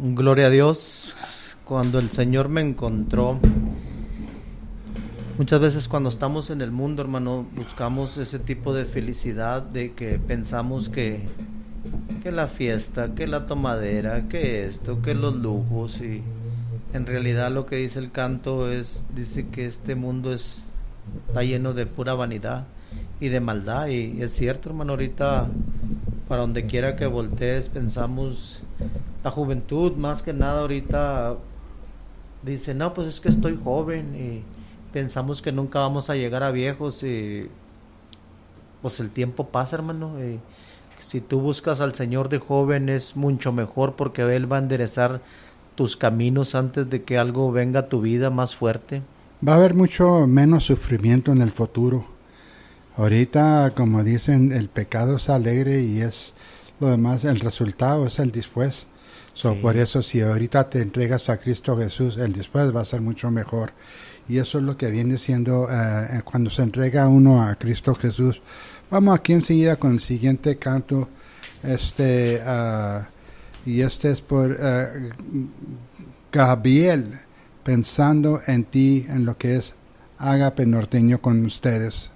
Gloria a Dios. Cuando el Señor me encontró, muchas veces cuando estamos en el mundo, hermano, buscamos ese tipo de felicidad de que pensamos que la fiesta, que la tomadera, que esto, que los lujos, y en realidad lo que dice el canto dice que este mundo está lleno de pura vanidad y de maldad, y es cierto, hermano. Ahorita para donde quiera que voltees pensamos, la juventud más que nada ahorita dice, no, pues es que estoy joven, y pensamos que nunca vamos a llegar a viejos, y pues el tiempo pasa, hermano. Y si tú buscas al Señor de joven es mucho mejor, porque Él va a enderezar tus caminos antes de que algo venga a tu vida más fuerte. Va a haber mucho menos sufrimiento en el futuro. Ahorita, como dicen, el pecado es alegre y es lo demás, el resultado es el después. Sí. Por eso, si ahorita te entregas a Cristo Jesús, el después va a ser mucho mejor. Y eso es lo que viene siendo cuando se entrega uno a Cristo Jesús. Vamos aquí enseguida con el siguiente canto. Y este es por Gabriel, pensando en ti, en lo que es Ágape Norteño con ustedes.